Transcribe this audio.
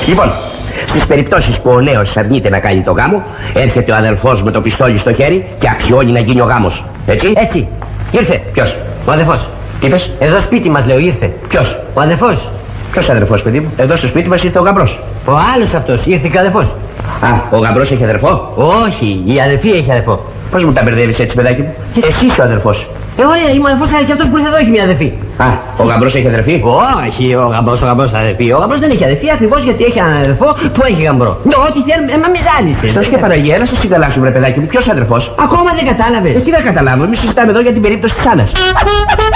Λοιπόν, στις περιπτώσεις που ο νέος αρνείται να κάνει το γάμο, έρχεται ο αδελφός με το πιστόλι στο χέρι και αξιώνει να γίνει ο γάμος. Έτσι. Έτσι. Ήρθε. Ποιος? Ο αδερφός. Τι είπες? Εδώ σπίτι μας, λέω, ήρθε. Ποιος? Ο αδερφός. Ποιος αδερφός, παιδί μου? Εδώ στο σπίτι μας ήρθε ο γαμπρός. Ο άλλος αυτός. Ήρθε και ο αδερφός. Α, ο γαμπρός έχει αδερφό? Όχι, η αδερφή έχει αδερφό. Πώς μου τα μπερδεύεις έτσι, παιδάκι μου? Εσύ είσαι ο αδερφός. Ωραία, είμαι ο αδερφός, αλλά και αυτός που ήρθε εδώ έχει μια αδερφή. Α, ο γαμπρός έχει αδερφή? Όχι, ο γαμπρός αδερφή. Ο γαμπρός δεν έχει αδερφή ακριβώς γιατί έχει έναν αδερφό που έχει γαμπρό. Ό,τι θέλει, μα μη ζάλισε. Χριστός και Παναγία, να σας συγκαλάσουμε, ρε παιδάκι μου. Ποιος αδερφός? Ακόμα δεν κατάλαβες. Τι να καταλάβω, εμείς συζητάμε εδώ για την περίπτωση της Άννας.